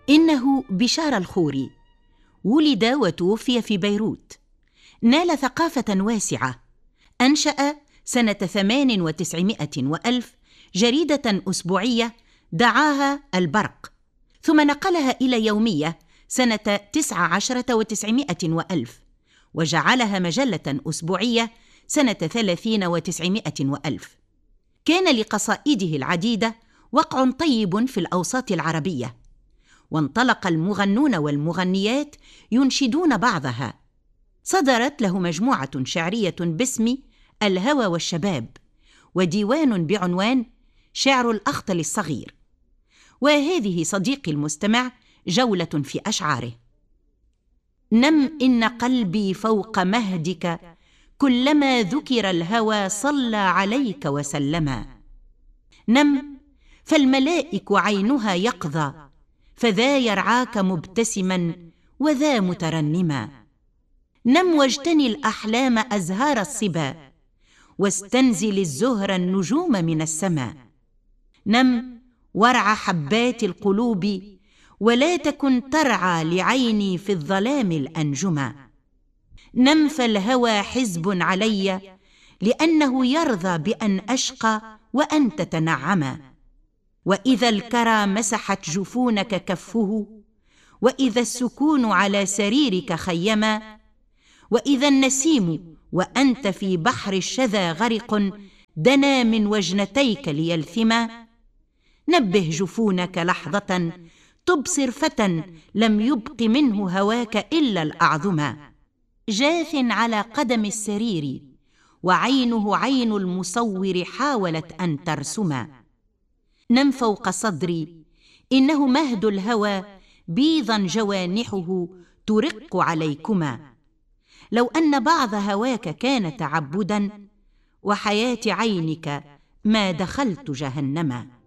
إنه بشار الخوري، ولد وتوفي في بيروت. نال ثقافة واسعة. أنشأ سنة 98 وألف جريدة أسبوعية دعاها البرق، ثم نقلها إلى يومية سنة 19 و900 وألف، وجعلها مجلة أسبوعية سنة 30 و900 وألف. كان لقصائده العديدة وقع طيب في الأوساط العربية، وانطلق المغنون والمغنيات ينشدون بعضها. صدرت له مجموعة شعرية باسم الهوى والشباب، وديوان بعنوان شعر الأخطل الصغير. وهذه صديقي المستمع جولة في أشعاره. نم إن قلبي فوق مهدك، كلما ذكر الهوى صلى عليك وسلما. نم فالملائك عينها يقظى، فذا يرعاك مبتسما وذا مترنما. نم واجتني الأحلام أزهار الصبا، واستنزل الزهر النجوم من السماء. نم وارع حبات القلوب، ولا تكن ترعى لعيني في الظلام الأنجما. نم فالهوى حزب علي، لأنه يرضى بأن أشقى وأن تتنعما. وإذا الكرى مسحت جفونك كفه، وإذا السكون على سريرك خيما، وإذا النسيم وأنت في بحر الشذا غرق دنا من وجنتيك ليلثما. نبه جفونك لحظة تبصر فتى لم يبق منه هواك إلا الأعظما، جاث على قدم السرير وعينه عين المصور حاولت أن ترسما. نم فوق صدري، إنه مهد الهوى بيضا جوانحه ترق عليكما. لو أن بعض هواك كان تعبدا، وحياة عينك ما دخلت جهنما.